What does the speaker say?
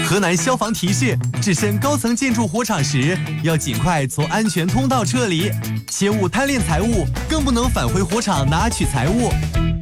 河南消防提示：置身高层建筑火场时，要尽快从安全通道撤离，切勿贪恋财物，更不能返回火场拿取财物。